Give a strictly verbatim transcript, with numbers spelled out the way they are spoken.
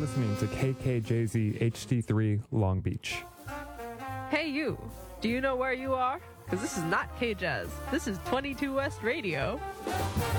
listening to K K J Z H D three Long Beach. Hey you, do you know where you are? Because this is not K-Jazz. This is twenty-two West Radio.